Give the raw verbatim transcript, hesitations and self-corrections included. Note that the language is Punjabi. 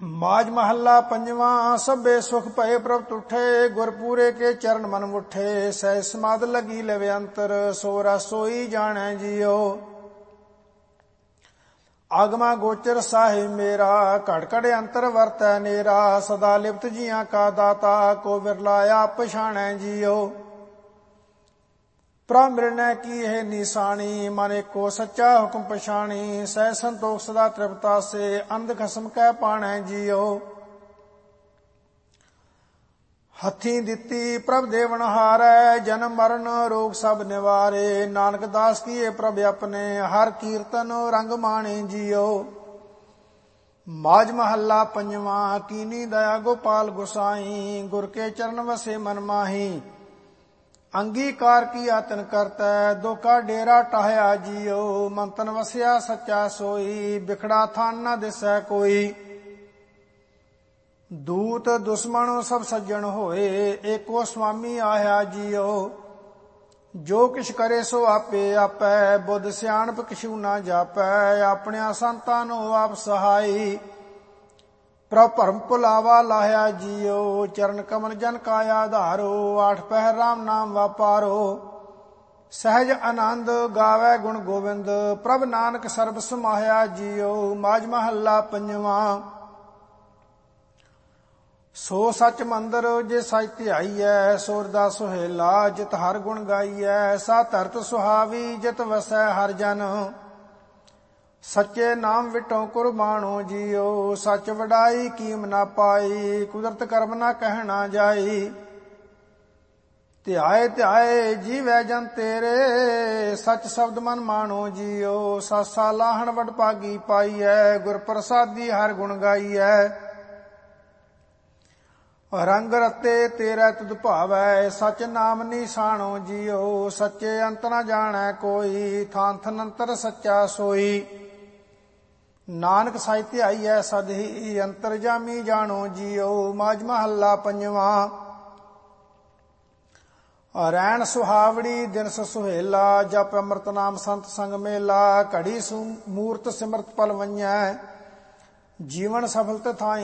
ਮਾਝ ਮਹੱਲਾ ਪੰਜਵਾਂ। ਸਭੇ ਸੁਖ ਭਏ ਪ੍ਰਭ ਤੁਠੇ, ਗੁਰਪੂਰੇ ਕੇ ਚਰਨ ਮਨ ਮੁਠੇ। ਸਹਿ ਸਮਾਧ ਲਗੀ ਲਵੇ ਅੰਤਰ, ਸੋ ਰਸ ਸੋਈ ਜਾਣੈ ਜੀਓ। ਆਗਮਾ ਗੋਚਰ ਸਾਹਿਬ ਮੇਰਾ, ਘੜ ਘੜ ਅੰਤਰ ਵਰਤੈ ਨੇਰਾ। ਸਦਾ ਲਿਪਤ ਜੀਆਂ ਕਾ ਦਾਤਾ, ਕੋ ਬਿਰਲਾ ਆਪ ਪਛਾਣੈ ਜੀਓ। ਪ੍ਰਭ ਮਿਲਣੈ ਕੀ ਇਹ ਨਿਸ਼ਾਨੀ, ਮਨ ਏਕੋ ਸੱਚਾ ਹੁਕਮ ਪਛਾਣੀ। ਸਹਿ ਸੰਤੋਖ ਸਦਾ ਤ੍ਰਿਪਤਾ ਸੇ, ਅੰਧ ਖਸਮ ਕੈ ਪਾਣੈ ਜੀਓ। ਹੱਥੀਂ ਦਿੱਤੀ ਪ੍ਰਭ ਦੇਵਨ ਹਾਰੈ, ਜਨਮ ਮਰਨ ਰੋਗ ਸਭ ਨਿਵਾਰੇ। ਨਾਨਕ ਦਾਸ ਕੀਏ ਪ੍ਰਭ ਆਪਣੇ, ਹਰ ਕੀਰਤਨ ਰੰਗ ਮਾਣੇ ਜੀਓ। ਮਾਝ ਮਹੱਲਾ ਪੰਜਵਾਂ। ਕੀਨੀ ਦਇਆ ਗੋਪਾਲ ਗੁਸਾਈ, ਗੁਰ ਕੇ ਚਰਨ ਵਸੇ ਮਨ ਮਾਹੀ। ਅੰਗੀਕਾਰ ਕੀ ਆਤਨ ਕਰਤੈ, ਦੋਖਾ ਡੇਰਾ ਟਾਹਿਆ ਜੀਓ। ਮੰਤਨ ਵਸਿਆ ਸੱਚਾ ਸੋਈ, ਬਿਖੜਾ ਥਾਨ ਨਾ ਦਿਸੈ ਕੋਈ। ਦੂਤ ਦੁਸ਼ਮਣ ਸਭ ਸੱਜਣ ਹੋਏ, ਏਕੋ ਸੁਆਮੀ ਆਇਆ ਜੀਓ। ਜੋ ਕਿਛ ਕਰੇ ਸੋ ਆਪੇ ਆਪੈ, ਬੁੱਧ ਸਿਆਣਪ ਕਿਛੂ ਨਾ ਜਾਪੈ। ਆਪਣਿਆਂ ਸੰਤਾਂ ਨੂੰ ਆਪ ਸਹਾਈ, ਪ੍ਰਭ ਭਰਮ ਭੁਲਾਵਾ ਲਾਹਿਆ ਜੀਓ। ਚਰਨ ਕਮਲ ਜਨ ਕਾ ਆਧਾਰੋ, ਆਠ ਪਹਿਰ ਰਾਮ ਨਾਮ ਵਾਪਾਰੋ। ਸਹਿਜ ਆਨੰਦ ਗਾਵੈ ਗੁਣ ਗੋਬਿੰਦ, ਪ੍ਰਭ ਨਾਨਕ ਸਰਬ ਸਮਾਹਿਆ ਜੀਓ। ਮਾਝ ਮਹੱਲਾ ਪੰਜਵਾਂ। ਸੋ ਸੱਚ ਮੰਦਰ ਜੇ ਸੱਚ ਧਿਆਈਐ, ਸੋਰ ਦਾ ਸੁਹੇਲਾ ਜਿਤ ਹਰ ਗੁਣ ਗਾਈਐ। ਸਾ ਧਰਤ ਸੁਹਾਵੀ ਜਿਤ ਵਸੈ ਹਰ ਜਨ, ਸੱਚੇ ਨਾਮ ਵਿਟੋ ਕੁਰਬਾਨੋ ਜੀਓ। ਸੱਚ ਵਡਾਈ ਕੀਮ ਨਾ ਪਾਈ, ਕੁਦਰਤ ਕਰਮ ਨਾ ਕਹਿਣਾ ਜਾਈ। ਧਿਆਏ ਧਿਆਏ ਜੀਵੈ ਜਨ ਤੇਰੇ, ਸੱਚ ਸ਼ਬਦ ਮਨ ਮਾਣੋ ਜੀਓ। ਸਾਸਾ ਲਾਹਣ ਵਡ ਭਾਗੀ ਪਾਈਐ, ਗੁਰ ਪ੍ਰਸਾਦੀ ਹਰ ਗੁਣ ਗਾਈਐ। ਰੰਗ ਰਤੇ ਤੇਰਾ ਤੁਧ ਭਾਵੈ, ਸਚ ਨਾਮ ਨਿਸ਼ਾਨੋ ਜੀਓ। ਸੱਚੇ ਅੰਤ ਨਾ ਜਾਣੈ ਕੋਈ, ਥਾਨ ਥਨ ਅੰਤਰ ਸੱਚਾ ਸੋਈ। ਨਾਨਕ ਸਾਈ ਧਿਆਈਐ ਸਦ ਹੀ, ਅੰਤਰ ਜਾਮੀ ਜਾਣੋ ਜੀਓ। ਮਾਝ ਮਹੱਲਾ ਪੰਜਵਾਂ। ਰੈਣ ਸੁਹਾਵੜੀ ਦਿਨਸ ਸੁਹੇਲਾ, ਜਪ ਅੰਮ੍ਰਿਤ ਨਾਮ ਸੰਤ ਸੰਗ ਮੇਲਾ। ਘੜੀ ਮੂਰਤ ਸਿਮਰਤ ਪਲ ਵੰਜੈ, ਜੀਵਨ ਸਫਲਤ ਥਾਈ